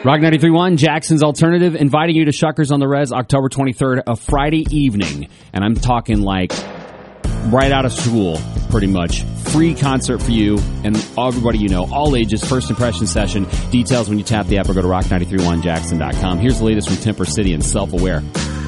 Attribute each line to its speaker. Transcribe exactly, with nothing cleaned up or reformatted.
Speaker 1: Rock ninety-three point one, Jackson's Alternative, inviting you to Shuckers on the Res October twenty-third, a Friday evening. And I'm talking like right out of school, pretty much. Free concert for you and everybody you know, all ages, first impression session. Details when you tap the app or go to rock nine three one jackson dot com. Here's the latest from Temper City and Self-Aware.